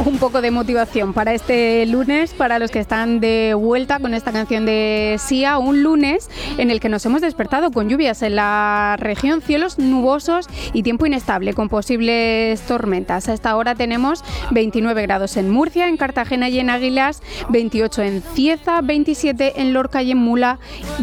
Un poco de motivación para este lunes, para los que están de vuelta con esta canción de Sia, un lunes en el que nos hemos despertado con lluvias en la región, cielos nubosos y tiempo inestable con posibles tormentas. A esta hora tenemos 29 grados en Murcia, en Cartagena y en Águilas, 28 en Cieza, 27 en Lorca y en Mula,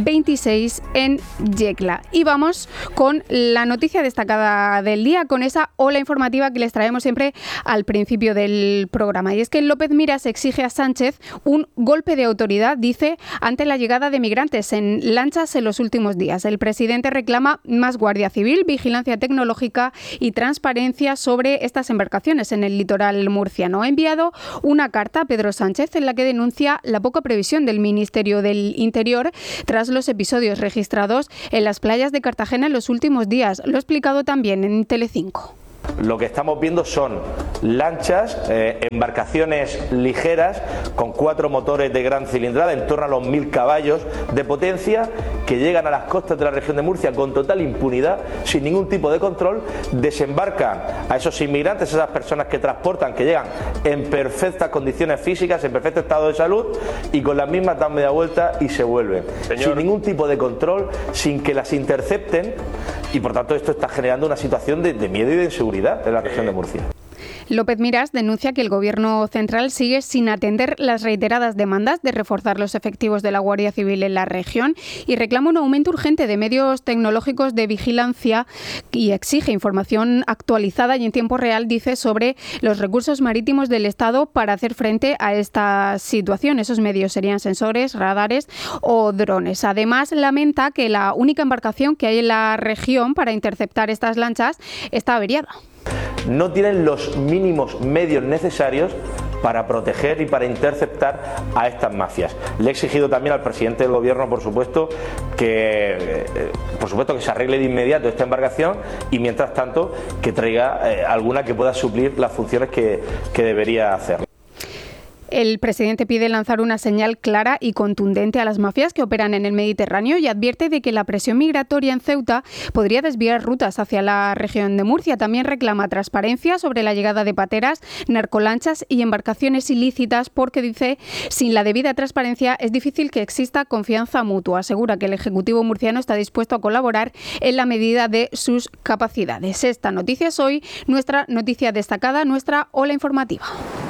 26 en Yecla. Y vamos con la noticia destacada del día, con esa ola informativa que les traemos siempre al principio del programa. Y es que López Miras exige a Sánchez un golpe de autoridad, dice, ante la llegada de migrantes en lanchas en los últimos días. El presidente reclama más Guardia Civil, vigilancia tecnológica y transparencia sobre estas embarcaciones en el litoral murciano. Ha enviado una carta a Pedro Sánchez en la que denuncia la poca previsión del Ministerio del Interior tras los episodios registrados en las playas de Cartagena en los últimos días. Lo ha explicado también en Telecinco. Lo que estamos viendo son lanchas, embarcaciones ligeras con 4 motores de gran cilindrada, en torno a los 1000 caballos de potencia, que llegan a las costas de la región de Murcia con total impunidad, sin ningún tipo de control, desembarcan a esos inmigrantes, esas personas que transportan, que llegan en perfectas condiciones físicas, en perfecto estado de salud, y con las mismas dan media vuelta y se vuelven. Sin ningún tipo de control, sin que las intercepten, y por tanto esto está generando una situación de miedo y de inseguridad en la región de Murcia. López Miras denuncia que el Gobierno central sigue sin atender las reiteradas demandas de reforzar los efectivos de la Guardia Civil en la región y reclama un aumento urgente de medios tecnológicos de vigilancia y exige información actualizada y en tiempo real, dice, sobre los recursos marítimos del Estado para hacer frente a esta situación. Esos medios serían sensores, radares o drones. Además, lamenta que la única embarcación que hay en la región para interceptar estas lanchas está averiada. No tienen los mínimos medios necesarios para proteger y para interceptar a estas mafias. Le he exigido también al presidente del Gobierno, por supuesto, que se arregle de inmediato esta embarcación y, mientras tanto, que traiga alguna que pueda suplir las funciones que debería hacer. El presidente pide lanzar una señal clara y contundente a las mafias que operan en el Mediterráneo y advierte de que la presión migratoria en Ceuta podría desviar rutas hacia la región de Murcia. También reclama transparencia sobre la llegada de pateras, narcolanchas y embarcaciones ilícitas porque, dice, sin la debida transparencia es difícil que exista confianza mutua. Asegura que el Ejecutivo murciano está dispuesto a colaborar en la medida de sus capacidades. Esta noticia es hoy nuestra noticia destacada, nuestra ola informativa.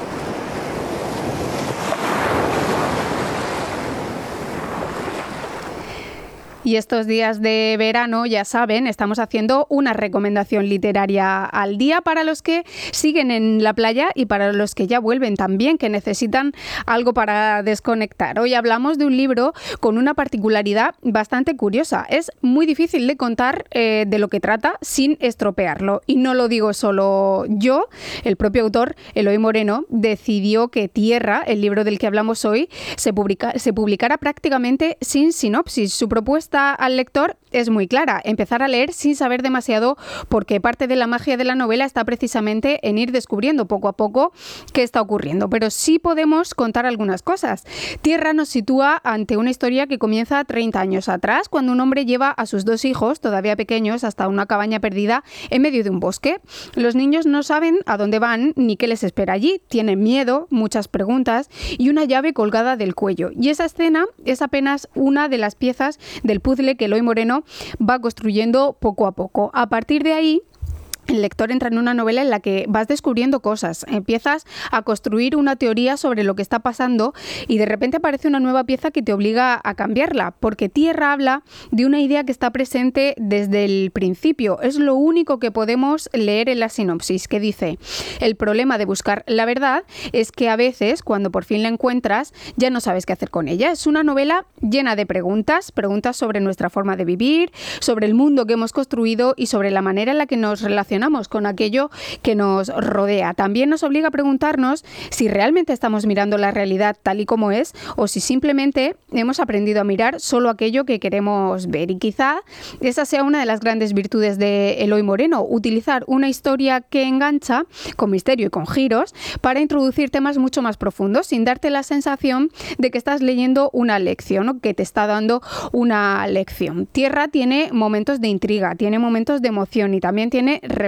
Y estos días de verano, ya saben, estamos haciendo una recomendación literaria al día para los que siguen en la playa y para los que ya vuelven también, que necesitan algo para desconectar. Hoy hablamos de un libro con una particularidad bastante curiosa. Es muy difícil de contar de lo que trata sin estropearlo. Y no lo digo solo yo. El propio autor, Eloy Moreno, decidió que Tierra, el libro del que hablamos hoy, se publicara prácticamente sin sinopsis. Su propuesta al lector es muy clara: empezar a leer sin saber demasiado, porque parte de la magia de la novela está precisamente en ir descubriendo poco a poco qué está ocurriendo. Pero sí podemos contar algunas cosas. Tierra nos sitúa ante una historia que comienza 30 años atrás, cuando un hombre lleva a sus 2 hijos, todavía pequeños, hasta una cabaña perdida en medio de un bosque. Los niños no saben a dónde van ni qué les espera allí. Tienen miedo, muchas preguntas y una llave colgada del cuello. Y esa escena es apenas una de las piezas del puzzle que Eloy Moreno va construyendo poco a poco. A partir de ahí, el lector entra en una novela en la que vas descubriendo cosas, empiezas a construir una teoría sobre lo que está pasando y de repente aparece una nueva pieza que te obliga a cambiarla, porque Tierra habla de una idea que está presente desde el principio. Es lo único que podemos leer en la sinopsis, que dice: el problema de buscar la verdad es que a veces, cuando por fin la encuentras, ya no sabes qué hacer con ella. Es una novela llena de preguntas sobre nuestra forma de vivir, sobre el mundo que hemos construido y sobre la manera en la que nos relacionamos con aquello que nos rodea. También nos obliga a preguntarnos si realmente estamos mirando la realidad tal y como es o si simplemente hemos aprendido a mirar solo aquello que queremos ver. Y quizá esa sea una de las grandes virtudes de Eloy Moreno: utilizar una historia que engancha, con misterio y con giros, para introducir temas mucho más profundos, sin darte la sensación de que estás leyendo una lección o que te está dando una lección. Tierra tiene momentos de intriga, tiene momentos de emoción y también tiene reflexión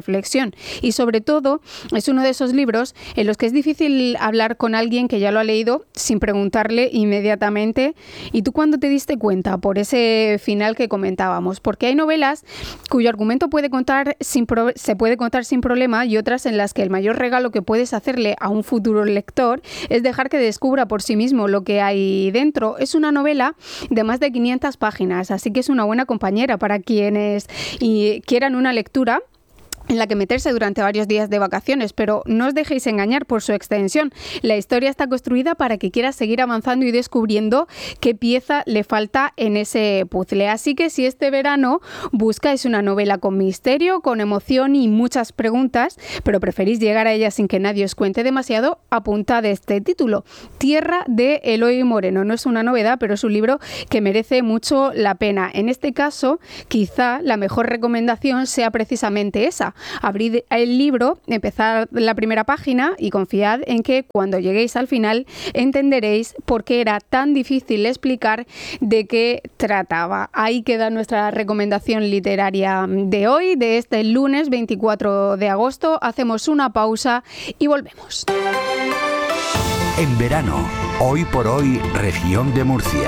reflexión. Y sobre todo, es uno de esos libros en los que es difícil hablar con alguien que ya lo ha leído sin preguntarle inmediatamente: ¿y tú cuándo te diste cuenta? Por ese final que comentábamos. Porque hay novelas cuyo argumento se puede contar sin problema, y otras en las que el mayor regalo que puedes hacerle a un futuro lector es dejar que descubra por sí mismo lo que hay dentro. Es una novela de más de 500 páginas, así que es una buena compañera para quienes quieran una lectura en la que meterse durante varios días de vacaciones, pero no os dejéis engañar por su extensión. La historia está construida para que quieras seguir avanzando y descubriendo qué pieza le falta en ese puzzle. Así que si este verano buscáis una novela con misterio, con emoción y muchas preguntas, pero preferís llegar a ella sin que nadie os cuente demasiado, apuntad este título: Tierra, de Eloy Moreno. No es una novedad, pero es un libro que merece mucho la pena. En este caso, quizá la mejor recomendación sea precisamente esa: abrid el libro, empezad la primera página y confiad en que cuando lleguéis al final entenderéis por qué era tan difícil explicar de qué trataba. Ahí queda nuestra recomendación literaria de hoy, de este lunes 24 de agosto. Hacemos una pausa y volvemos. En verano, hoy por hoy, región de Murcia.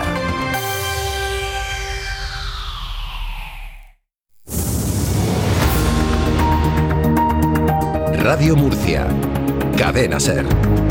Radio Murcia. Cadena SER.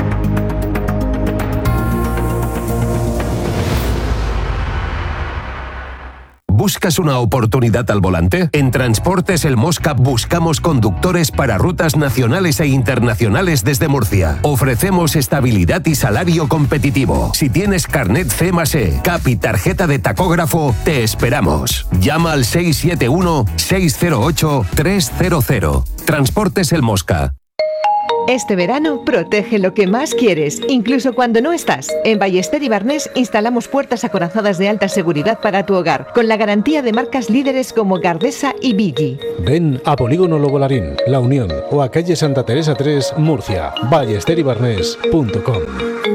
¿Buscas una oportunidad al volante? En Transportes El Mosca buscamos conductores para rutas nacionales e internacionales desde Murcia. Ofrecemos estabilidad y salario competitivo. Si tienes carnet C+E, CAP y tarjeta de tacógrafo, te esperamos. Llama al 671-608-300. Transportes El Mosca. Este verano protege lo que más quieres, incluso cuando no estás. En Ballester y Barnés instalamos puertas acorazadas de alta seguridad para tu hogar, con la garantía de marcas líderes como Gardesa y Bigi. Ven a Polígono Lobolarín, La Unión, o a calle Santa Teresa 3, Murcia. ballesteribarnés.com.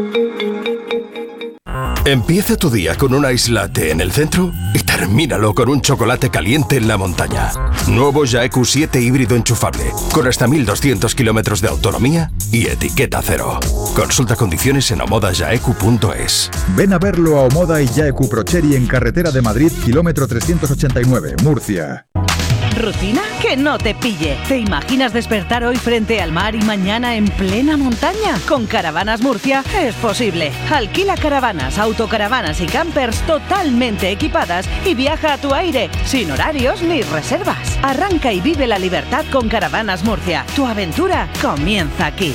Empieza tu día con un ice latte en el centro y termínalo con un chocolate caliente en la montaña. Nuevo Jaeku 7 híbrido enchufable, con hasta 1200 kilómetros de autonomía y etiqueta cero. Consulta condiciones en omodajaeku.es. Ven a verlo a Omoda y Jaeku Procheri en carretera de Madrid, kilómetro 389, Murcia. ¿Rutina? Que no te pille. ¿Te imaginas despertar hoy frente al mar y mañana en plena montaña? Con Caravanas Murcia es posible. Alquila caravanas, autocaravanas y campers totalmente equipadas y viaja a tu aire, sin horarios ni reservas. Arranca y vive la libertad con Caravanas Murcia. Tu aventura comienza aquí.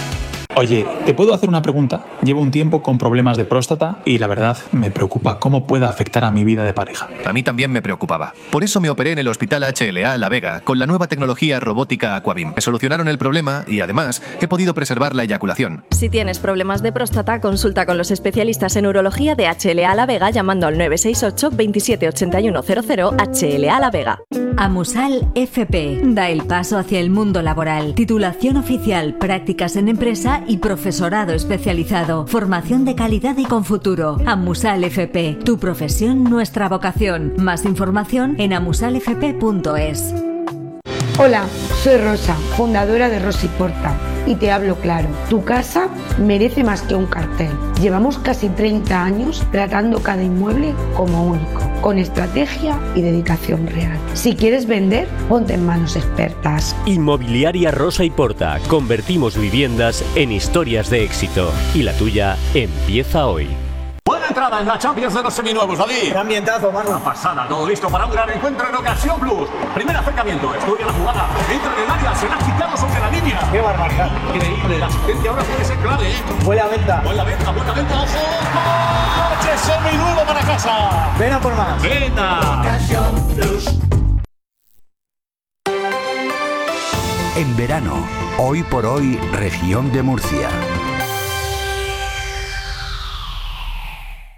Oye, ¿te puedo hacer una pregunta? Llevo un tiempo con problemas de próstata y la verdad me preocupa cómo pueda afectar a mi vida de pareja. A mí también me preocupaba. Por eso me operé en el Hospital HLA La Vega con la nueva tecnología robótica Aquabim. Me solucionaron el problema y además he podido preservar la eyaculación. Si tienes problemas de próstata, consulta con los especialistas en urología de HLA La Vega llamando al 968 27 81 00 HLA La Vega. Amusal FP da el paso hacia el mundo laboral. Titulación oficial, prácticas en empresa y profesorado especializado. Formación de calidad y con futuro. Amusal FP. Tu profesión, nuestra vocación. Más información en amusalfp.es. Hola, soy Rosa, fundadora de Rosa y Porta, y te hablo claro. Tu casa merece más que un cartel. Llevamos casi 30 años tratando cada inmueble como único, con estrategia y dedicación real. Si quieres vender, ponte en manos expertas. Inmobiliaria Rosa y Porta. Convertimos viviendas en historias de éxito. Y la tuya empieza hoy. Buena entrada en la Champions de los seminuevos, David. Qué ambientazo, mano. Una pasada, todo listo para un gran encuentro en Ocasión Plus. Primer acercamiento, estudia la jugada, entra en el área, se la ha quitado sobre la línea. Qué barbaridad. Increíble, la asistencia ahora puede ser clave, ¿eh? Buena venta. Buena venta, ojo. ¡Coche seminuevo para casa! Ven a por más. ¡Venta! Ocasión Plus. En verano, hoy por hoy, región de Murcia.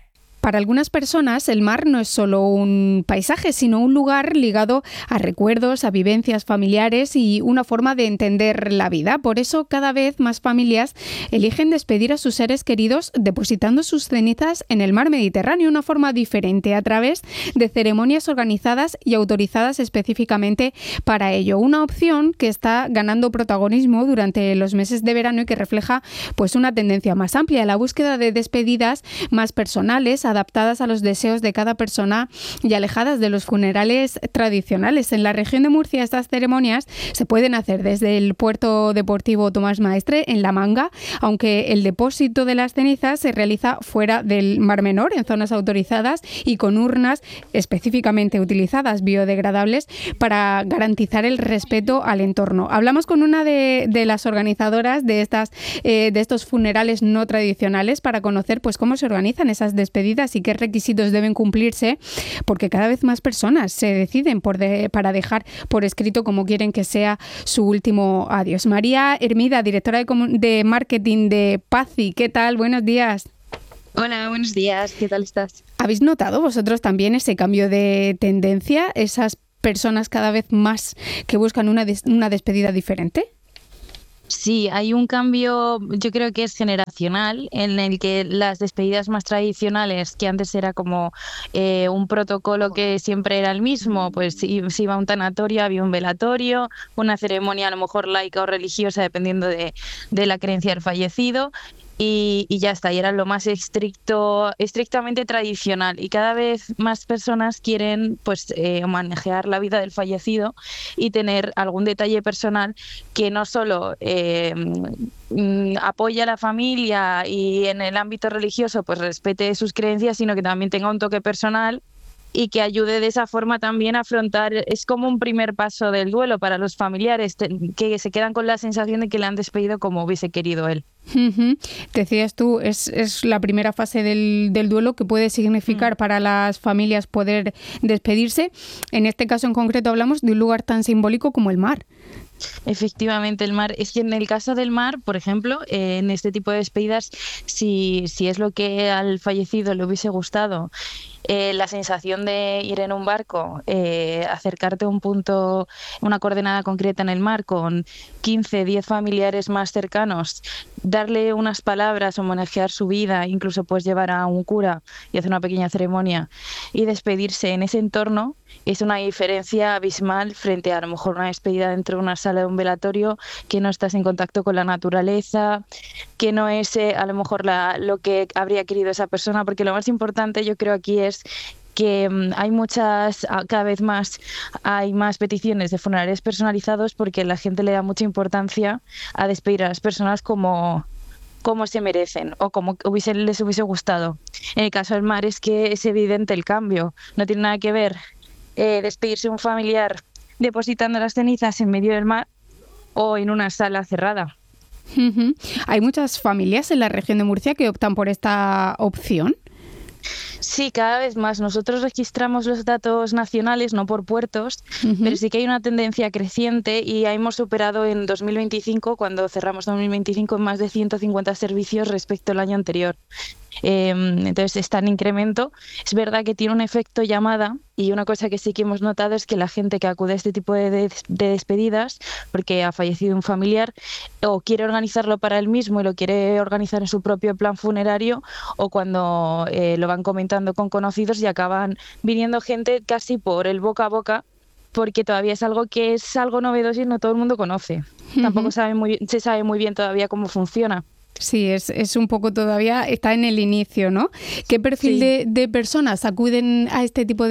Para algunas personas, el mar no es solo un paisaje, sino un lugar ligado a recuerdos, a vivencias familiares y una forma de entender la vida. Por eso, cada vez más familias eligen despedir a sus seres queridos depositando sus cenizas en el mar Mediterráneo, una forma diferente, a través de ceremonias organizadas y autorizadas específicamente para ello. Una opción que está ganando protagonismo durante los meses de verano y que refleja pues una tendencia más amplia, la búsqueda de despedidas más personales, adaptadas a los deseos de cada persona y alejadas de los funerales tradicionales. En la región de Murcia, estas ceremonias se pueden hacer desde el puerto deportivo Tomás Maestre, en La Manga, aunque el depósito de las cenizas se realiza fuera del Mar Menor, en zonas autorizadas y con urnas específicamente utilizadas, biodegradables, para garantizar el respeto al entorno. Hablamos con una de las organizadoras de estos funerales no tradicionales para conocer pues cómo se organizan esas despedidas y qué requisitos deben cumplirse, porque cada vez más personas se deciden para dejar por escrito cómo quieren que sea su último adiós. María Hermida, directora de marketing de Pazzi, ¿qué tal? Buenos días. Hola, buenos días. ¿Qué tal estás? ¿Habéis notado vosotros también ese cambio de tendencia? ¿Esas personas cada vez más que buscan una despedida diferente? Sí, hay un cambio, yo creo que es generacional, en el que las despedidas más tradicionales, que antes era como un protocolo que siempre era el mismo, pues si iba a un tanatorio, había un velatorio, una ceremonia a lo mejor laica o religiosa, dependiendo de la creencia del fallecido. Y ya está, y era lo más estrictamente tradicional, y cada vez más personas quieren pues manejar la vida del fallecido y tener algún detalle personal que no solo apoya a la familia y en el ámbito religioso pues respete sus creencias, sino que también tenga un toque personal y que ayude de esa forma también a afrontar. Es como un primer paso del duelo para los familiares, que se quedan con la sensación de que le han despedido como hubiese querido él. Decías tú, es la primera fase del duelo que puede significar para las familias poder despedirse. En este caso en concreto hablamos de un lugar tan simbólico como el mar. Efectivamente, el mar. Es que en el caso del mar, por ejemplo, en este tipo de despedidas, si es lo que al fallecido le hubiese gustado, la sensación de ir en un barco, acercarte a un punto, una coordenada concreta en el mar con 15, 10 familiares más cercanos, darle unas palabras, homenajear su vida, incluso pues llevar a un cura y hacer una pequeña ceremonia y despedirse en ese entorno, es una diferencia abismal frente a lo mejor una despedida dentro de una sala de un velatorio, que no estás en contacto con la naturaleza, que no es a lo mejor lo que habría querido esa persona, porque lo más importante yo creo aquí es que cada vez más hay más peticiones de funerales personalizados, porque la gente le da mucha importancia a despedir a las personas como se merecen o como les hubiese gustado. En el caso del mar es que es evidente el cambio, no tiene nada que ver despedirse de un familiar depositando las cenizas en medio del mar o en una sala cerrada. ¿Hay muchas familias en la región de Murcia que optan por esta opción? Sí, cada vez más. Nosotros registramos los datos nacionales, no por puertos, pero sí que hay una tendencia creciente y hemos superado en 2025, cuando cerramos 2025, en más de 150 servicios respecto al año anterior. Entonces está en incremento. Es verdad que tiene un efecto llamada, y una cosa que sí que hemos notado es que la gente que acude a este tipo de despedidas porque ha fallecido un familiar, o quiere organizarlo para él mismo y lo quiere organizar en su propio plan funerario, o cuando lo van comentando con conocidos y acaban viniendo gente casi por el boca a boca, porque todavía es algo que es algo novedoso y no todo el mundo conoce. Tampoco se sabe muy bien todavía cómo funciona. Sí, es un poco todavía, está en el inicio, ¿no? ¿Qué perfil de personas acuden a este tipo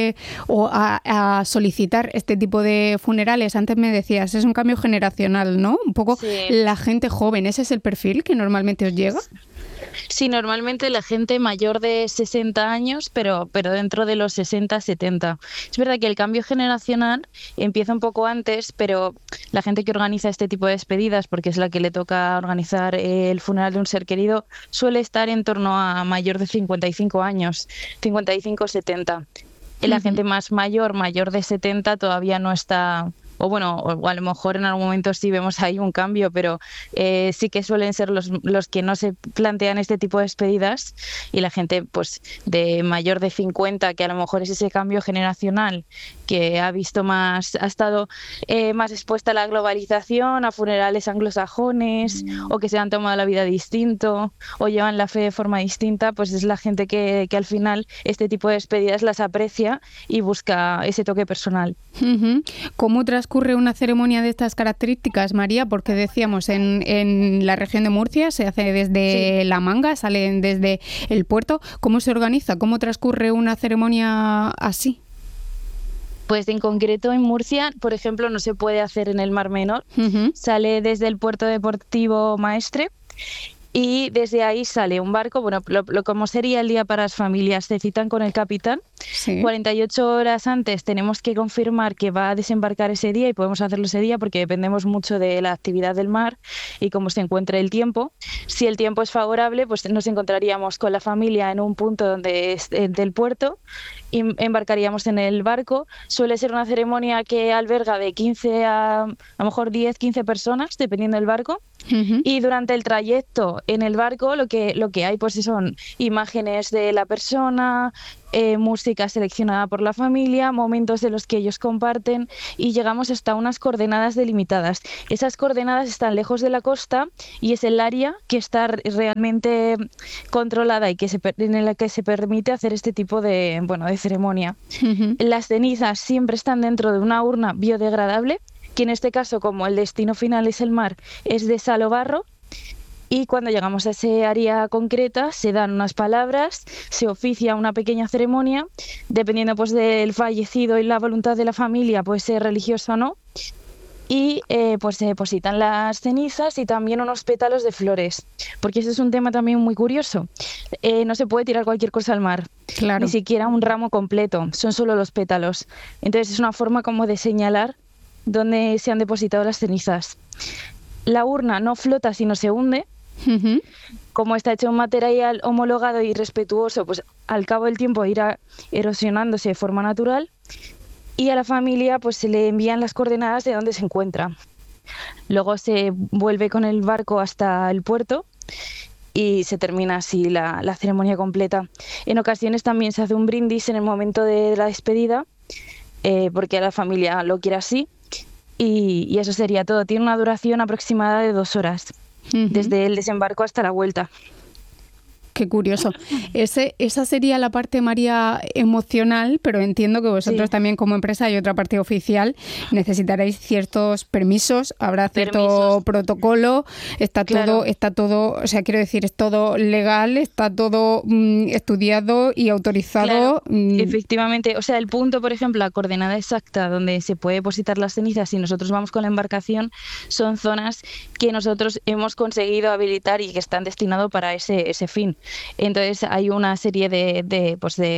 o a solicitar este tipo de funerales? Antes me decías, es un cambio generacional, ¿no? Un poco la gente joven, ¿ese es el perfil que normalmente os llega? Sí, normalmente la gente mayor de 60 años, pero dentro de los 60-70. Es verdad que el cambio generacional empieza un poco antes, pero la gente que organiza este tipo de despedidas, porque es la que le toca organizar el funeral de un ser querido, suele estar en torno a mayor de 55 años, 55-70. La gente más mayor de 70 todavía no está o bueno, o a lo mejor en algún momento sí vemos ahí un cambio, pero sí que suelen ser los que no se plantean este tipo de despedidas, y la gente pues de mayor de 50, que a lo mejor es ese cambio generacional, que ha estado más expuesta a la globalización, a funerales anglosajones, o que se han tomado la vida distinto, o llevan la fe de forma distinta, pues es la gente que al final este tipo de despedidas las aprecia y busca ese toque personal. ¿Cómo transcurre una ceremonia de estas características, María? Porque decíamos, en la región de Murcia se hace desde La Manga, salen desde el puerto. ¿Cómo se organiza? ¿Cómo transcurre una ceremonia así? Pues en concreto en Murcia, por ejemplo, no se puede hacer en el Mar Menor. Sale desde el puerto deportivo Maestre, y desde ahí sale un barco, bueno, como sería el día para las familias, se citan con el capitán. 48 horas antes tenemos que confirmar que va a desembarcar ese día, y podemos hacerlo ese día porque dependemos mucho de la actividad del mar y cómo se encuentre el tiempo. Si el tiempo es favorable, pues nos encontraríamos con la familia en un punto del puerto y embarcaríamos en el barco. Suele ser una ceremonia que alberga de 15 a lo mejor 10, 15 personas, dependiendo del barco. Y durante el trayecto en el barco lo que hay pues son imágenes de la persona, música seleccionada por la familia, momentos de los que ellos comparten, y llegamos hasta unas coordenadas delimitadas. Esas coordenadas están lejos de la costa y es el área que está realmente controlada y en la que se permite hacer este tipo de ceremonia. Las cenizas siempre están dentro de una urna biodegradable, que en este caso, como el destino final es el mar, es de sal o barro. Y cuando llegamos a ese área concreta se dan unas palabras, se oficia una pequeña ceremonia, dependiendo pues del fallecido y la voluntad de la familia, puede ser religiosa o no, y pues se depositan las cenizas y también unos pétalos de flores, porque ese es un tema también muy curioso. No se puede tirar cualquier cosa al mar, ni siquiera un ramo completo, son solo los pétalos. Entonces es una forma como de señalar dónde se han depositado las cenizas. La urna no flota sino se hunde. Como está hecho un material homologado y respetuoso, pues al cabo del tiempo irá erosionándose de forma natural, y a la familia pues se le envían las coordenadas de dónde se encuentra. Luego se vuelve con el barco hasta el puerto y se termina así la ceremonia completa. En ocasiones también se hace un brindis en el momento de la despedida, porque la familia lo quiere así, y eso sería todo. Tiene una duración aproximada de 2 horas. Desde el desembarco hasta la vuelta. Qué curioso. Esa sería la parte, María, emocional, pero entiendo que vosotros también como empresa hay otra parte oficial. Necesitaréis ciertos permisos, habrá cierto protocolo, está todo, o sea, quiero decir, es todo legal, está todo estudiado y autorizado. Efectivamente, o sea, el punto, por ejemplo, la coordenada exacta donde se puede depositar las cenizas si nosotros vamos con la embarcación, son zonas que nosotros hemos conseguido habilitar y que están destinadas para ese fin. Entonces hay una serie de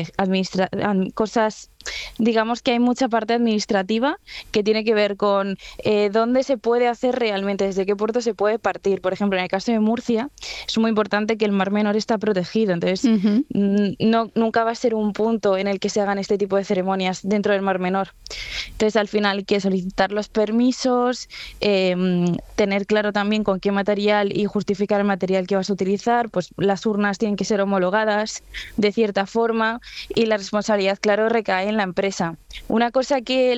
cosas, digamos que hay mucha parte administrativa que tiene que ver con dónde se puede hacer realmente, desde qué puerto se puede partir. Por ejemplo, en el caso de Murcia es muy importante que el Mar Menor está protegido, entonces nunca va a ser un punto en el que se hagan este tipo de ceremonias dentro del Mar Menor. Entonces al final hay que solicitar los permisos, tener claro también con qué material y justificar el material que vas a utilizar, pues las urnas tienen que ser homologadas de cierta forma y la responsabilidad, claro, recae en la empresa. Una cosa que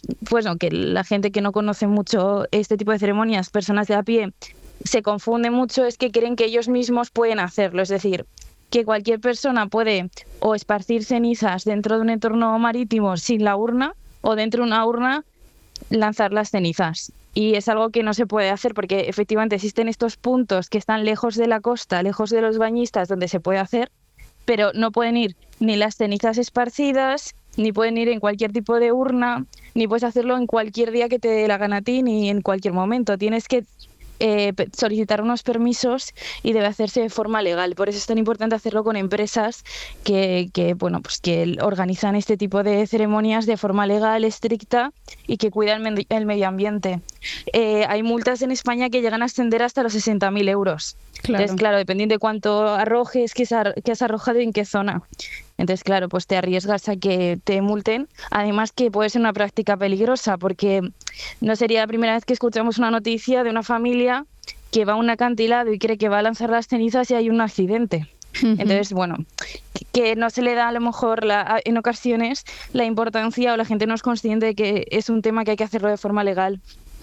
la gente que no conoce mucho este tipo de ceremonias, personas de a pie, se confunde mucho, es que creen que ellos mismos pueden hacerlo, es decir, que cualquier persona puede o esparcir cenizas dentro de un entorno marítimo sin la urna, o dentro de una urna lanzar las cenizas. Y es algo que no se puede hacer porque efectivamente existen estos puntos que están lejos de la costa, lejos de los bañistas, donde se puede hacer, pero no pueden ir ni las cenizas esparcidas, ni pueden ir en cualquier tipo de urna, ni puedes hacerlo en cualquier día que te dé la gana a ti, ni en cualquier momento. Tienes que solicitar unos permisos y debe hacerse de forma legal. Por eso es tan importante hacerlo con empresas que organizan este tipo de ceremonias de forma legal, estricta y que cuidan el medio ambiente. Hay multas en España que llegan a ascender hasta los 60.000 euros. Entonces, claro, dependiendo de cuánto arrojes, qué has arrojado y en qué zona. Entonces, claro, pues te arriesgas a que te multen. Además que puede ser una práctica peligrosa porque no sería la primera vez que escuchamos una noticia de una familia que va a un acantilado y cree que va a lanzar las cenizas y hay un accidente. Entonces, bueno, que no se le da a lo mejor en ocasiones la importancia o la gente no es consciente de que es un tema que hay que hacerlo de forma legal.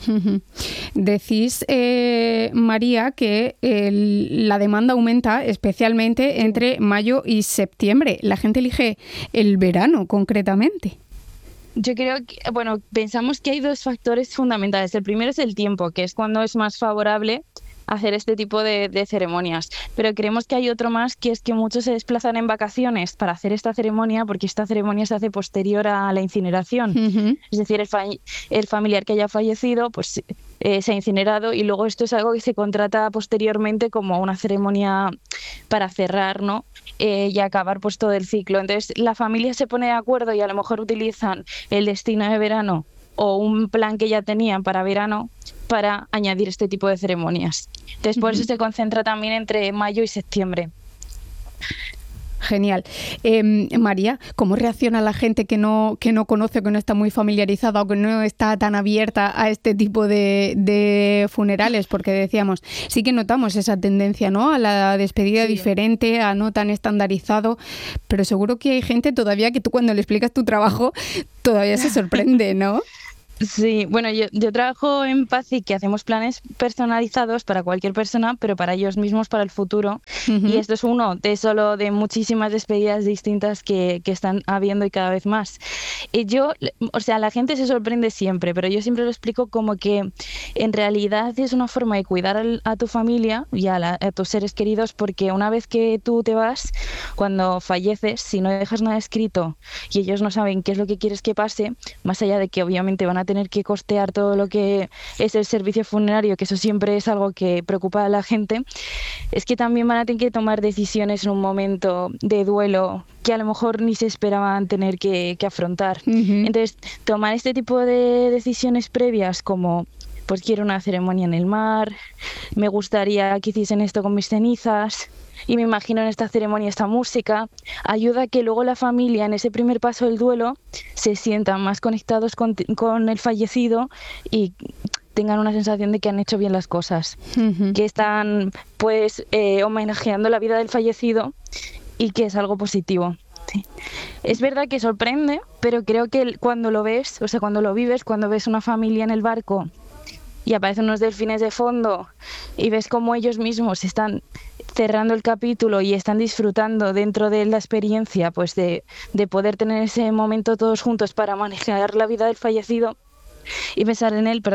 Decís, María, que la demanda aumenta especialmente entre mayo y septiembre. La gente elige el verano concretamente. Yo creo que, bueno, pensamos que hay dos factores fundamentales. El primero es el tiempo, que es cuando es más favorable hacer este tipo de ceremonias, pero creemos que hay otro más, que es que muchos se desplazan en vacaciones para hacer esta ceremonia, porque esta ceremonia se hace posterior a la incineración. Es decir, el familiar que haya fallecido pues se ha incinerado y luego esto es algo que se contrata posteriormente como una ceremonia para cerrar, ¿no? Y acabar pues todo el ciclo. Entonces la familia se pone de acuerdo y a lo mejor utilizan el destino de verano o un plan que ya tenían para verano para añadir este tipo de ceremonias. Entonces, por eso se concentra también entre mayo y septiembre. Genial. María, ¿cómo reacciona la gente que no conoce, que no está muy familiarizada o que no está tan abierta a este tipo de funerales? Porque decíamos, sí que notamos esa tendencia, ¿no?, a la despedida diferente, a no tan estandarizado, pero seguro que hay gente todavía que tú cuando le explicas tu trabajo todavía se sorprende, ¿no? Sí, bueno, yo trabajo en PACI, que hacemos planes personalizados para cualquier persona, pero para ellos mismos, para el futuro. Y esto es uno de muchísimas despedidas distintas que están habiendo y cada vez más. Y la gente se sorprende siempre, pero yo siempre lo explico como que en realidad es una forma de cuidar a tu familia y a tus seres queridos, porque una vez que tú te vas, cuando falleces, si no dejas nada escrito y ellos no saben qué es lo que quieres que pase, más allá de que obviamente van a tener que costear todo lo que es el servicio funerario, que eso siempre es algo que preocupa a la gente, es que también van a tener que tomar decisiones en un momento de duelo que a lo mejor ni se esperaban tener que afrontar. Entonces, tomar este tipo de decisiones previas como pues quiero una ceremonia en el mar, me gustaría que hiciesen esto con mis cenizas y me imagino en esta ceremonia esta música, ayuda a que luego la familia en ese primer paso del duelo se sientan más conectados con el fallecido y tengan una sensación de que han hecho bien las cosas, que están pues homenajeando la vida del fallecido y que es algo positivo. Sí. Es verdad que sorprende, pero creo que cuando lo ves, o sea, cuando lo vives, cuando ves una familia en el barco y aparecen unos delfines de fondo y ves cómo ellos mismos están cerrando el capítulo y están disfrutando dentro de la experiencia pues de poder tener ese momento todos juntos para manejar la vida del fallecido y pensar en él,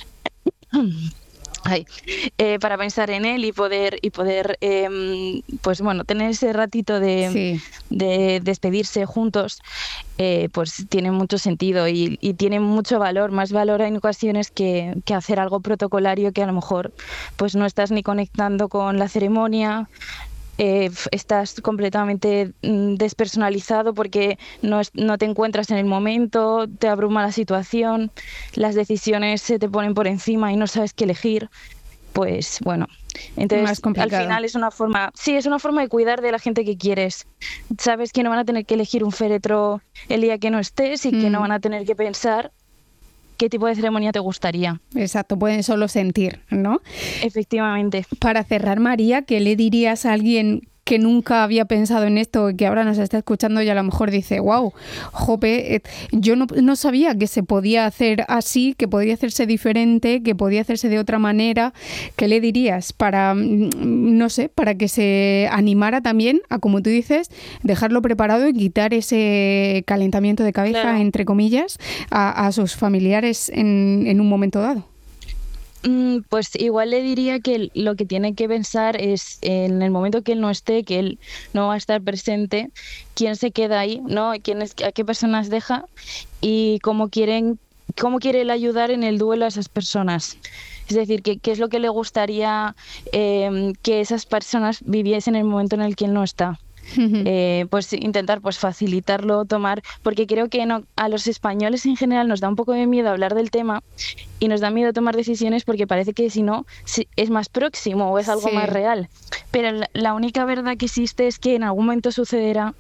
para pensar en él y poder pues bueno, tener ese ratito de despedirse juntos, pues tiene mucho sentido y tiene mucho valor, más valor en ocasiones que hacer algo protocolario que a lo mejor pues no estás ni conectando con la ceremonia. Estás completamente despersonalizado porque no te encuentras en el momento, te abruma la situación, las decisiones se te ponen por encima y no sabes qué elegir. Pues bueno, entonces al final es una forma de cuidar de la gente que quieres. Sabes que no van a tener que elegir un féretro el día que no estés y que no van a tener que pensar qué tipo de ceremonia te gustaría. Exacto, pueden solo sentir, ¿no? Efectivamente. Para cerrar, María, ¿qué le dirías a alguien que nunca había pensado en esto, que ahora nos está escuchando y a lo mejor dice, wow, jope, yo no sabía que se podía hacer así, que podía hacerse diferente, que podía hacerse de otra manera? ¿Qué le dirías para, no sé, para que se animara también a, como tú dices, dejarlo preparado y quitar ese calentamiento de cabeza, claro, entre comillas, a sus familiares en un momento dado? Pues igual le diría que lo que tiene que pensar es en el momento que él no esté, que él no va a estar presente, quién se queda ahí, ¿no? A qué personas deja y cómo quiere él ayudar en el duelo a esas personas. Es decir, qué es lo que le gustaría que esas personas viviesen en el momento en el que él no está. Pues intentar pues facilitarlo, porque creo que a los españoles en general nos da un poco de miedo hablar del tema y nos da miedo tomar decisiones porque parece que si no es más próximo o es algo más real, pero la única verdad que existe es que en algún momento sucederá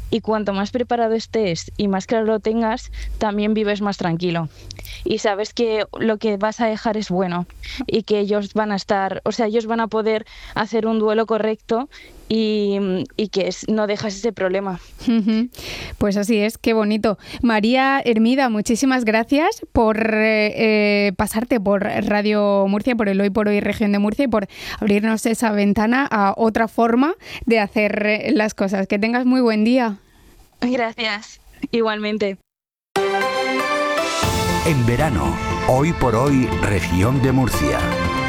y cuanto más preparado estés y más claro lo tengas, también vives más tranquilo. Y sabes que lo que vas a dejar es bueno y que ellos van a poder hacer un duelo correcto y que no dejas ese problema. Pues así es, qué bonito. María Hermida, muchísimas gracias por pasarte por Radio Murcia, por el Hoy por Hoy Región de Murcia y por abrirnos esa ventana a otra forma de hacer las cosas. Que tengas muy buen día. Gracias, igualmente. En verano, Hoy por Hoy Región de Murcia.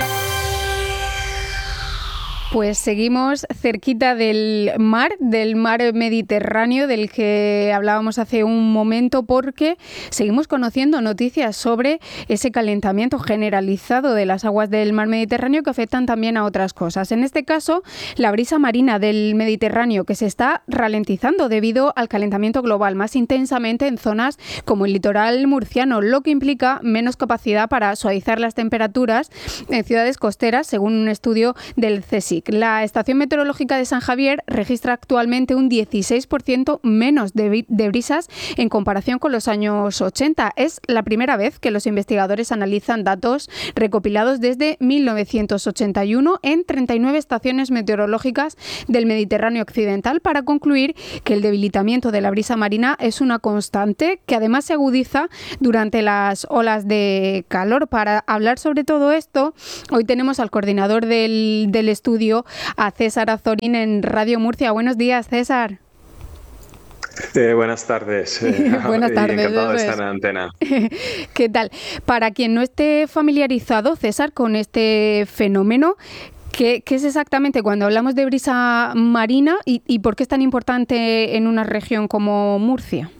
Pues seguimos cerquita del mar Mediterráneo, del que hablábamos hace un momento, porque seguimos conociendo noticias sobre ese calentamiento generalizado de las aguas del mar Mediterráneo que afectan también a otras cosas. En este caso, la brisa marina del Mediterráneo, que se está ralentizando debido al calentamiento global, más intensamente en zonas como el litoral murciano, lo que implica menos capacidad para suavizar las temperaturas en ciudades costeras, según un estudio del CSIC. La Estación Meteorológica de San Javier registra actualmente un 16% menos de brisas en comparación con los años 80. Es la primera vez que los investigadores analizan datos recopilados desde 1981 en 39 estaciones meteorológicas del Mediterráneo occidental para concluir que el debilitamiento de la brisa marina es una constante que además se agudiza durante las olas de calor. Para hablar sobre todo esto, hoy tenemos al coordinador del estudio, a César Azorín, en Radio Murcia. Buenos días, César. Buenas tardes. Buenas tardes. Encantado de estar en antena. ¿Qué tal? Para quien no esté familiarizado, César, con este fenómeno, ¿qué es exactamente cuando hablamos de brisa marina y por qué es tan importante en una región como Murcia?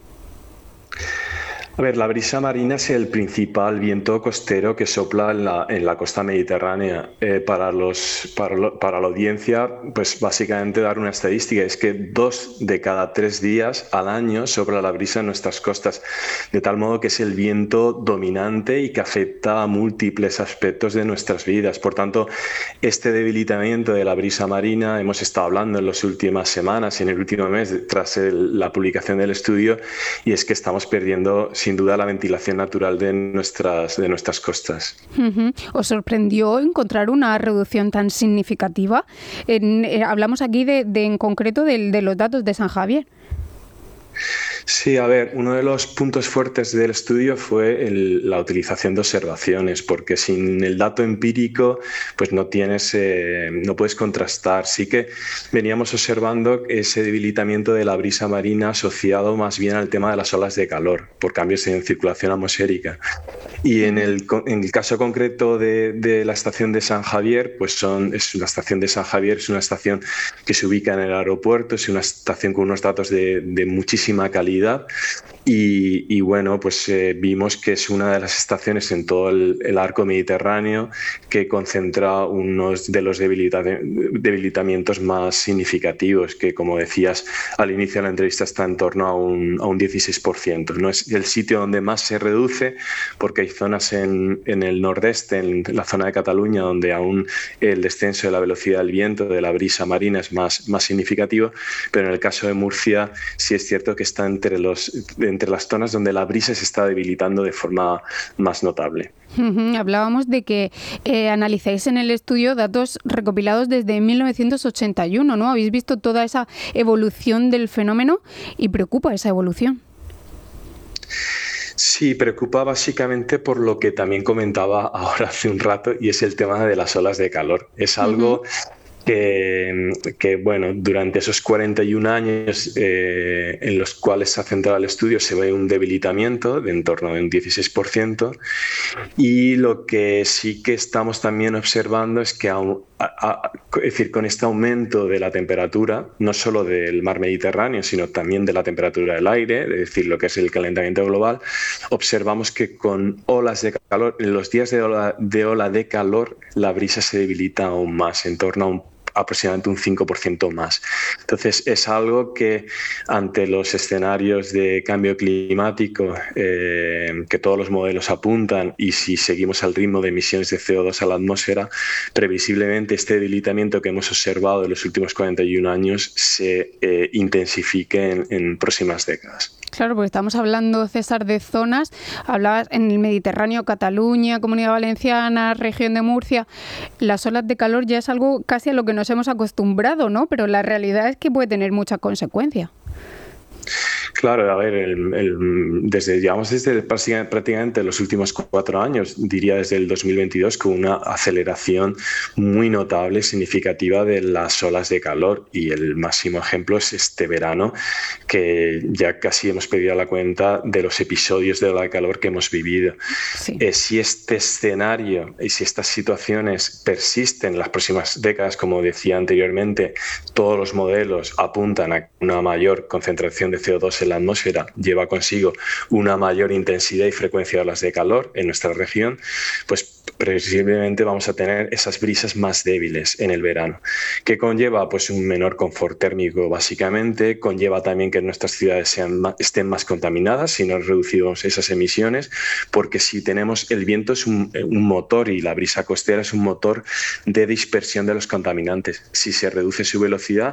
A ver, la brisa marina es el principal viento costero que sopla en la costa mediterránea. Para la audiencia, pues básicamente dar una estadística, es que 2 de cada 3 días al año sopla la brisa en nuestras costas, de tal modo que es el viento dominante y que afecta a múltiples aspectos de nuestras vidas. Por tanto, este debilitamiento de la brisa marina, hemos estado hablando en las últimas semanas y en el último mes, tras la publicación del estudio, y es que estamos perdiendo sin duda la ventilación natural de nuestras costas. ¿Os sorprendió encontrar una reducción tan significativa? Hablamos aquí en concreto de los datos de San Javier. Sí, a ver, uno de los puntos fuertes del estudio fue la utilización de observaciones, porque sin el dato empírico pues no puedes contrastar. Sí que veníamos observando ese debilitamiento de la brisa marina asociado más bien al tema de las olas de calor, por cambios en circulación atmosférica. Y en el caso concreto de la estación de San Javier, pues es una estación que se ubica en el aeropuerto, es una estación con unos datos de muchísima calidad. Y bueno, pues vimos que es una de las estaciones en todo el arco mediterráneo que concentra unos de los debilitamientos más significativos, que como decías al inicio de la entrevista está en torno a un 16%. No es el sitio donde más se reduce, porque hay zonas en el nordeste, en la zona de Cataluña, donde aún el descenso de la velocidad del viento, de la brisa marina, es más significativo, pero en el caso de Murcia sí es cierto que está entre las zonas donde la brisa se está debilitando de forma más notable. Hablábamos de que analizáis en el estudio datos recopilados desde 1981, ¿no? Habéis visto toda esa evolución del fenómeno y preocupa esa evolución. Sí, preocupa básicamente por lo que también comentaba ahora hace un rato, y es el tema de las olas de calor. Es algo que bueno, durante esos 41 años en los cuales se ha centrado el estudio se ve un debilitamiento de en torno a un 16%, y lo que sí que estamos también observando es que es decir, con este aumento de la temperatura, no solo del mar Mediterráneo, sino también de la temperatura del aire, es decir, lo que es el calentamiento global, observamos que con olas de calor, en los días de ola de calor, la brisa se debilita aún más, en torno a un aproximadamente un 5% más. Entonces, es algo que ante los escenarios de cambio climático que todos los modelos apuntan, y si seguimos al ritmo de emisiones de CO2 a la atmósfera, previsiblemente este debilitamiento que hemos observado en los últimos 41 años se intensifique en próximas décadas. Claro, porque estamos hablando, César, de zonas, hablabas en el Mediterráneo, Cataluña, Comunidad Valenciana, región de Murcia. Las olas de calor ya es algo casi a lo que nos hemos acostumbrado, ¿no? Pero la realidad es que puede tener mucha consecuencia. Claro, a ver, desde prácticamente los últimos 4 años, diría desde el 2022, con una aceleración muy notable, significativa de las olas de calor, y el máximo ejemplo es este verano, que ya casi hemos perdido la cuenta de los episodios de ola de calor que hemos vivido. Sí. Si este escenario y si estas situaciones persisten en las próximas décadas, como decía anteriormente, todos los modelos apuntan a una mayor concentración de CO2 en la atmósfera, lleva consigo una mayor intensidad y frecuencia de olas de calor en nuestra región, pues previsiblemente vamos a tener esas brisas más débiles en el verano. ¿Qué conlleva? Pues un menor confort térmico, básicamente. Conlleva también que nuestras ciudades estén más contaminadas si no reducimos esas emisiones, porque si tenemos el viento es un motor, y la brisa costera es un motor de dispersión de los contaminantes. Si se reduce su velocidad,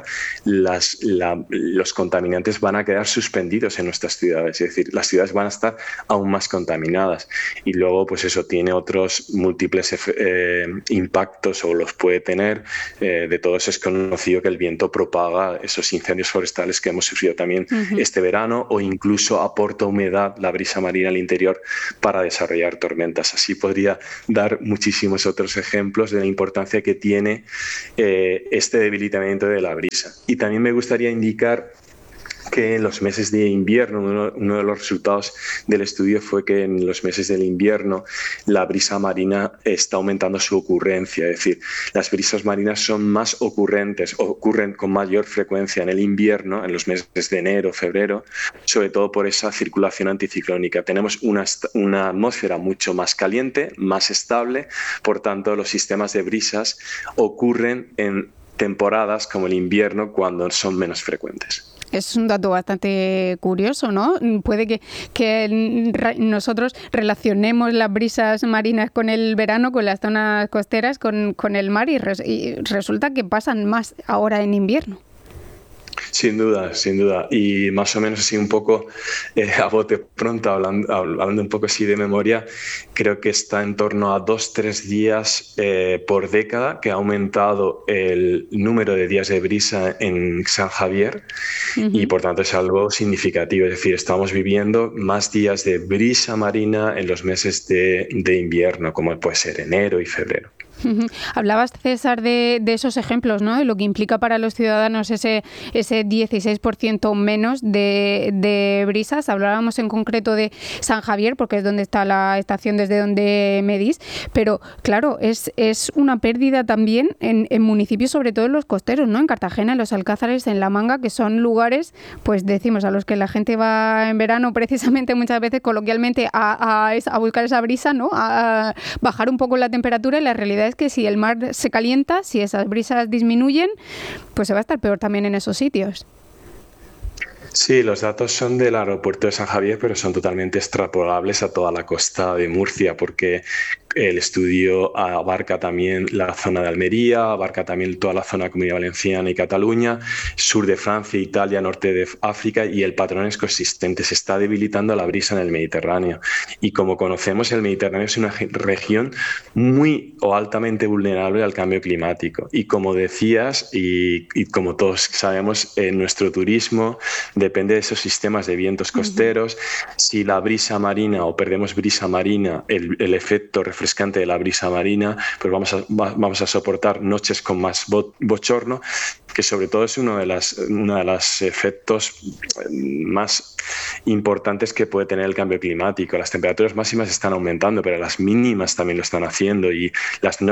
los contaminantes van a quedar suspendidos en nuestras ciudades, es decir, las ciudades van a estar aún más contaminadas. Y luego, pues eso tiene otros múltiples impactos, o los puede tener. De todos es conocido que el viento propaga esos incendios forestales que hemos sufrido también este verano, o incluso aporta humedad, la brisa marina al interior, para desarrollar tormentas. Así podría dar muchísimos otros ejemplos de la importancia que tiene este debilitamiento de la brisa. Y también me gustaría indicar que en los meses de invierno, uno de los resultados del estudio fue que en los meses del invierno la brisa marina está aumentando su ocurrencia, es decir, las brisas marinas son más ocurrentes, ocurren con mayor frecuencia en el invierno, en los meses de enero, febrero, sobre todo por esa circulación anticiclónica. Tenemos una atmósfera mucho más caliente, más estable, por tanto los sistemas de brisas ocurren en temporadas como el invierno, cuando son menos frecuentes. Es un dato bastante curioso, ¿no? Puede que nosotros relacionemos las brisas marinas con el verano, con las zonas costeras, con el mar, y resulta que pasan más ahora en invierno. Sin duda, sin duda. Y más o menos así un poco a bote pronto, hablando un poco así de memoria, creo que está en torno a 2-3 días por década que ha aumentado el número de días de brisa en San Javier, y por tanto es algo significativo. Es decir, estamos viviendo más días de brisa marina en los meses de invierno, como puede ser enero y febrero. Hablabas, César, de esos ejemplos, ¿no? De lo que implica para los ciudadanos ese 16% menos de brisas. Hablábamos en concreto de San Javier, porque es donde está la estación desde donde medís, pero claro, es una pérdida también en municipios, sobre todo en los costeros, ¿no? En Cartagena, en los Alcázares, en La Manga, que son lugares, pues decimos, a los que la gente va en verano precisamente muchas veces coloquialmente a buscar esa brisa, ¿no? A bajar un poco la temperatura, y la realidad es que si el mar se calienta, si esas brisas disminuyen, pues se va a estar peor también en esos sitios. Sí, los datos son del aeropuerto de San Javier, pero son totalmente extrapolables a toda la costa de Murcia, porque el estudio abarca también la zona de Almería, abarca también toda la zona de Comunidad Valenciana y Cataluña, sur de Francia, Italia, norte de África, y el patrón es consistente. Se está debilitando la brisa en el Mediterráneo. Y como conocemos, el Mediterráneo es una región muy o altamente vulnerable al cambio climático. Y como decías, y como todos sabemos, nuestro turismo depende de esos sistemas de vientos costeros. Si la brisa marina, o perdemos brisa marina, el efecto refrescante de la brisa marina, pues vamos a soportar noches con más bochorno, que sobre todo es uno de los efectos más importantes que puede tener el cambio climático. Las temperaturas máximas están aumentando, pero las mínimas también lo están haciendo, y las noches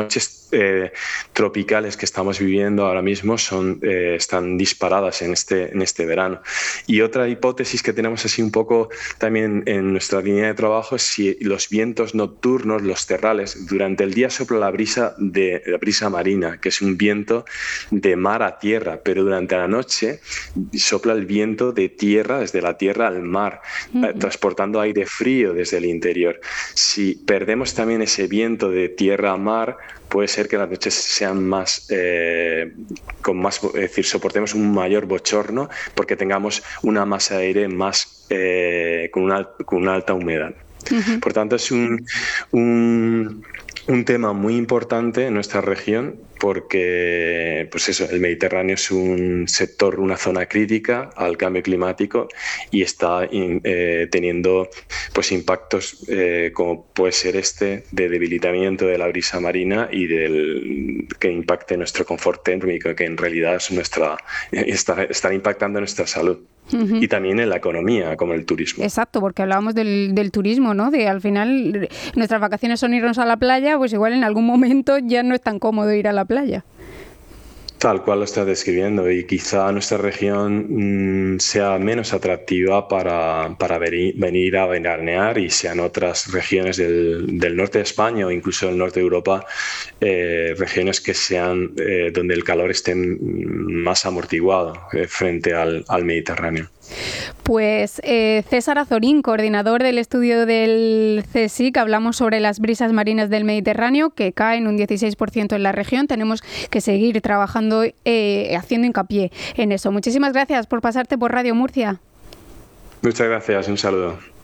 tropicales que estamos viviendo ahora mismo están disparadas en este verano. Y otra hipótesis que tenemos así un poco también en nuestra línea de trabajo es si los vientos nocturnos, los terrales, durante el día sopla la brisa marina, que es un viento de mar a tierra, pero durante la noche sopla el viento de tierra, desde la tierra al mar, transportando aire frío desde el interior. Si perdemos también ese viento de tierra a mar, puede ser que las noches sean más, es decir, soportemos un mayor bochorno porque tengamos una masa de aire más con una alta humedad. Por tanto, es un tema muy importante en nuestra región porque el Mediterráneo es un sector, una zona crítica al cambio climático y está teniendo impactos como puede ser de debilitamiento de la brisa marina y que impacte nuestro confort térmico, que en realidad es está impactando nuestra salud. Y también en la economía, como el turismo. Exacto, porque hablábamos del turismo, ¿no? De al final nuestras vacaciones son irnos a la playa, pues igual en algún momento ya no es tan cómodo ir a la playa. Tal cual lo estás describiendo, y quizá nuestra región sea menos atractiva para venir a veranear, y sean otras regiones del norte de España o incluso del norte de Europa, regiones que sean donde el calor esté más amortiguado frente al Mediterráneo. Pues César Azorín, coordinador del estudio del CSIC, hablamos sobre las brisas marinas del Mediterráneo que caen un 16% en la región. Tenemos que seguir trabajando, haciendo hincapié en eso. Muchísimas gracias por pasarte por Radio Murcia. Muchas gracias, un saludo.